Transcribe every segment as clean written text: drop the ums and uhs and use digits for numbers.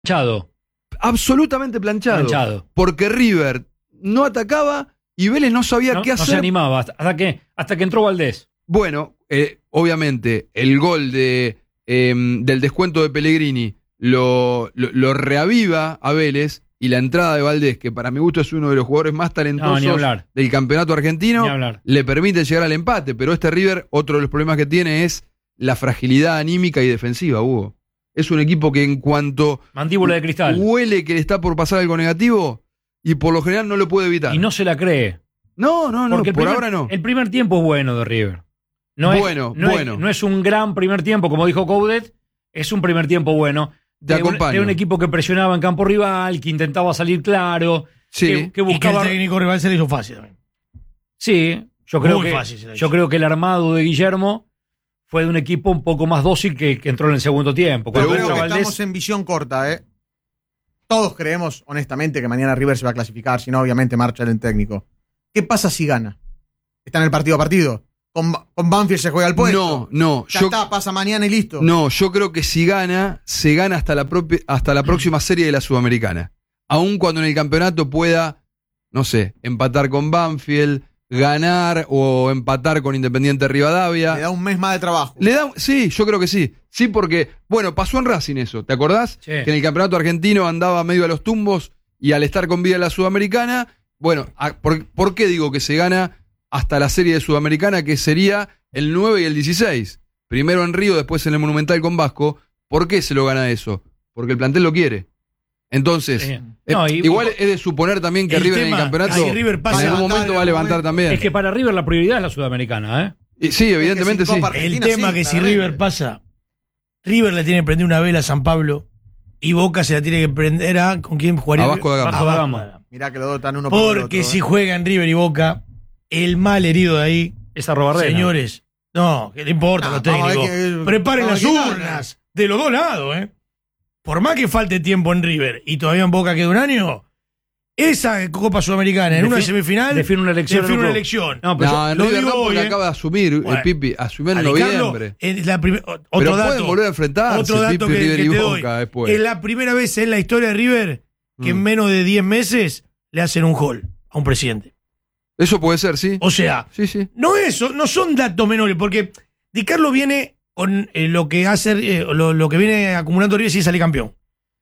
Planchado. Absolutamente planchado. Porque River no atacaba y Vélez no sabía qué hacer. No se animaba hasta que entró Valdés. Bueno, obviamente el gol del descuento de Pellegrini lo reaviva a Vélez, y la entrada de Valdés, que para mi gusto es uno de los jugadores más talentosos del campeonato argentino, le permite llegar al empate. Pero este River, otro de los problemas que tiene es la fragilidad anímica y defensiva, Hugo. Es un equipo que en cuanto mandíbula de cristal huele que le está por pasar algo negativo, y por lo general no lo puede evitar. Y no se la cree. No, ahora no. El primer tiempo es bueno de River. No es un gran primer tiempo, como dijo Coudet, es un primer tiempo bueno. De un equipo que presionaba en campo rival, que intentaba salir claro, que buscaba... Y que el técnico rival se le hizo fácil también. Sí, yo creo que el armado de Guillermo fue de un equipo un poco más dócil que entró en el segundo tiempo. Pero creo que estamos en visión corta, ¿eh? Todos creemos, honestamente, que mañana River se va a clasificar, si no, obviamente, marcha el técnico. ¿Qué pasa si gana? ¿Está en el partido a partido? ¿Con Banfield se juega el puesto? No. Pasa mañana y listo. No, yo creo que si gana, se gana hasta la próxima serie de la Sudamericana. Aun cuando en el campeonato pueda, no sé, empatar con Banfield, ganar o empatar con Independiente Rivadavia. Le da un mes más de trabajo. Sí, yo creo que sí. Sí, porque, bueno, pasó en Racing eso, ¿te acordás? Sí. Que en el campeonato argentino andaba medio a los tumbos, y al estar con vida en la Sudamericana, bueno, ¿por qué digo que se gana hasta la serie de Sudamericana, que sería el 9 y el 16? Primero en Río, después en el Monumental con Vasco. ¿Por qué se lo gana eso? Porque el plantel lo quiere. Entonces, igual es de suponer también que River en el campeonato en algún momento va a levantar también. Es que para River la prioridad es la Sudamericana, ¿eh? Sí, evidentemente sí. El tema que si River pasa, River le tiene que prender una vela a San Pablo y Boca se la tiene que prender ¿con quién jugaría? A Vasco da Gama. Mirá que los dos están uno por el otro. Porque si juegan River y Boca, el mal herido de ahí, esa Robarrena. Señores, no, que le importa a los técnicos. Preparen las urnas de los dos lados, ¿eh? Por más que falte tiempo en River y todavía en Boca queda un año, esa Copa Sudamericana en una semifinal define una elección. No, en River no, porque acaba de asumir el Pipi, asumió en noviembre. Pero pueden volver a enfrentarse otro dato Pipi, River y te Boca después. Es la primera vez en la historia de River que en menos de 10 meses le hacen un gol a un presidente. Eso puede ser, sí. O sea, sí. No son datos menores, porque Di Carlo viene con lo que hace, lo que viene acumulando River si sale campeón.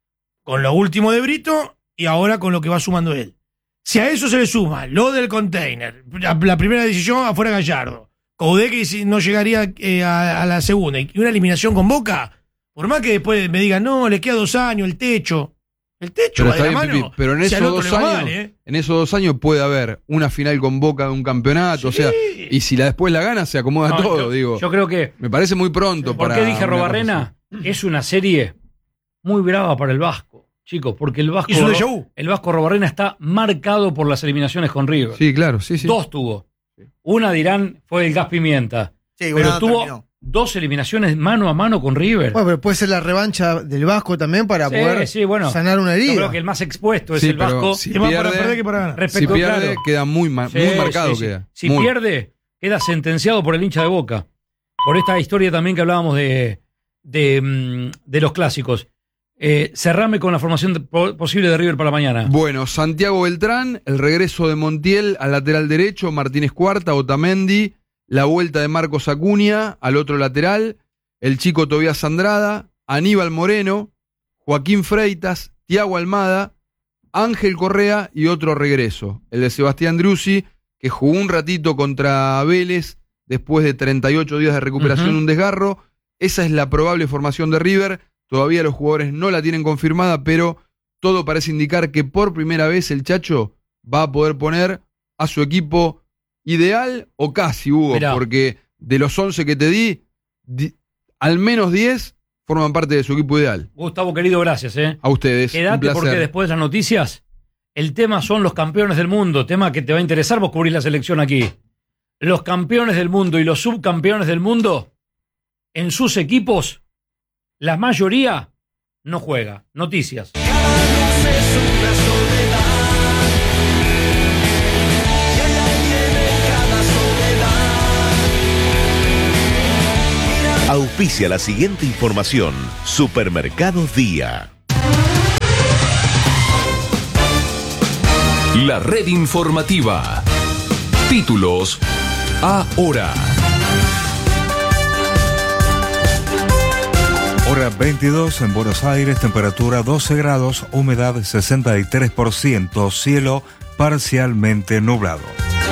Con lo último de Brito y ahora con lo que va sumando él. Si a eso se le suma lo del container, la primera decisión afuera Gallardo, Coudet que no llegaría a la segunda, y una eliminación con Boca, por más que después me digan, no, le queda 2 años, el techo va de la mano. Pipi, pero en esos 2 años, en esos 2 años puede haber una final con Boca de un campeonato, o sea, y si después la gana se acomoda todo, yo creo que me parece muy pronto para. ¿Por qué dije Robarrena? Es una serie muy brava para el Vasco, chicos, porque el Vasco Robarrena está marcado por las eliminaciones con River. Sí, claro, sí. 2 tuvo. Una dirán fue el Gas Pimienta, pero tuvo 2 eliminaciones mano a mano con River. Bueno, pero puede ser la revancha del Vasco también para poder sanar una herida. Yo creo que el más expuesto es el Vasco. Si pierde, para perder que para ganar. Si pierde, queda muy marcado. Queda. Si pierde, queda sentenciado por el hincha de Boca. Por esta historia también que hablábamos de los clásicos. Cerrame con la formación posible de River para mañana. Bueno, Santiago Beltrán, el regreso de Montiel al lateral derecho, Martínez Cuarta, Otamendi, la vuelta de Marcos Acuña al otro lateral, el chico Tobías Andrada, Aníbal Moreno, Joaquín Freitas, Thiago Almada, Ángel Correa y otro regreso, el de Sebastián Driussi, que jugó un ratito contra Vélez después de 38 días de recuperación, un desgarro. Esa es la probable formación de River. Todavía los jugadores no la tienen confirmada, pero todo parece indicar que por primera vez el Chacho va a poder poner a su equipo ideal o casi, Hugo, porque de los 11 que te di, al menos 10 forman parte de su equipo ideal. Gustavo, querido, gracias. A ustedes. Quédate porque después de las noticias, el tema son los campeones del mundo, tema que te va a interesar, vos cubrís la selección aquí. Los campeones del mundo y los subcampeones del mundo, en sus equipos, la mayoría no juega. Noticias. Auspicia la siguiente información. Supermercados Día. La red informativa. Títulos ahora. Hora 22 en Buenos Aires, temperatura 12 grados, humedad 63%, cielo parcialmente nublado.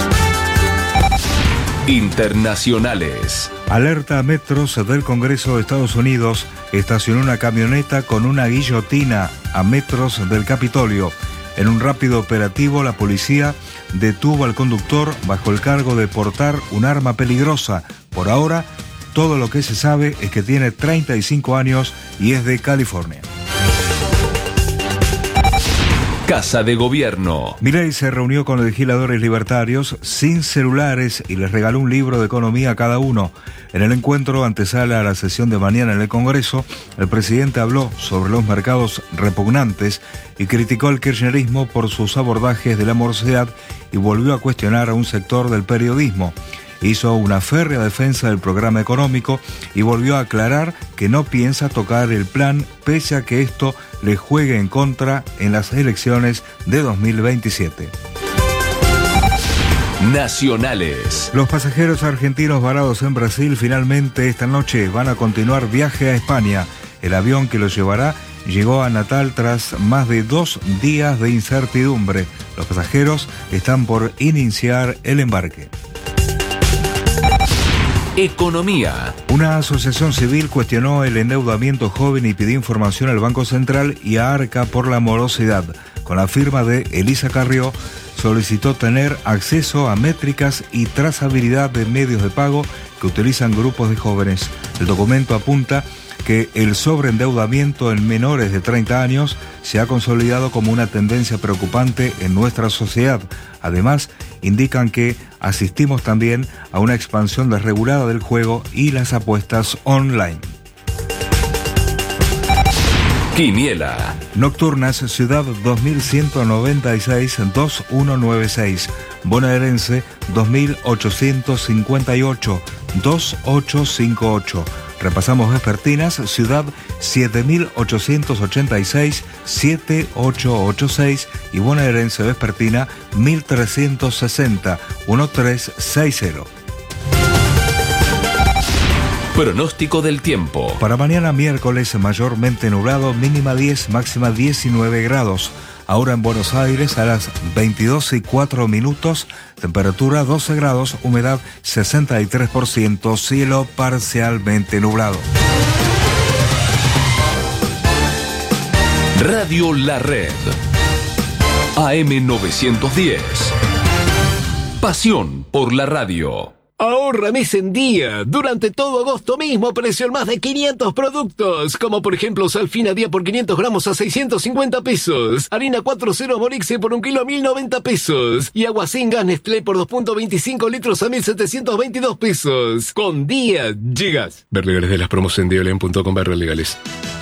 Internacionales. Alerta a metros del Congreso de Estados Unidos. Estacionó una camioneta con una guillotina a metros del Capitolio. En un rápido operativo, la policía detuvo al conductor bajo el cargo de portar un arma peligrosa. Por ahora, todo lo que se sabe es que tiene 35 años y es de California. Casa de Gobierno. Milei se reunió con legisladores libertarios sin celulares y les regaló un libro de economía a cada uno. En el encuentro antesala a la sesión de mañana en el Congreso, el presidente habló sobre los mercados repugnantes y criticó al kirchnerismo por sus abordajes de la morosidad y volvió a cuestionar a un sector del periodismo. Hizo una férrea defensa del programa económico y volvió a aclarar que no piensa tocar el plan pese a que esto le juegue en contra en las elecciones de 2027. Nacionales. Los pasajeros argentinos varados en Brasil finalmente esta noche van a continuar viaje a España. El avión que los llevará llegó a Natal tras más de 2 días de incertidumbre. Los pasajeros están por iniciar el embarque. Economía. Una asociación civil cuestionó el endeudamiento joven y pidió información al Banco Central y a Arca por la morosidad. Con la firma de Elisa Carrió, solicitó tener acceso a métricas y trazabilidad de medios de pago que utilizan grupos de jóvenes. El documento apunta que el sobreendeudamiento en menores de 30 años se ha consolidado como una tendencia preocupante en nuestra sociedad. Además, indican que asistimos también a una expansión desregulada del juego y las apuestas online. Quiniela. Nocturnas, Ciudad 2196-2196. Bonaerense 2858-2858. Repasamos vespertinas, Ciudad 7886-7886 y bonaerense vespertina 1360-1360. Pronóstico del tiempo. Para mañana miércoles mayormente nublado, mínima 10, máxima 19 grados. Ahora en Buenos Aires a las 22:04, temperatura 12 grados, humedad 63%, cielo parcialmente nublado. Radio La Red. AM910. Pasión por la radio. Ahorra mes en día. Durante todo agosto mismo precio en más de 500 productos. Como por ejemplo Salfina día por 500 gramos a 650 pesos. Harina 4.0 Morixe por 1 kilo a 1.090 pesos. Y agua sin gas Nestlé por 2.25 litros a 1.722 pesos. Con día llegas. Ver legales de las promos en diolen.com/legales.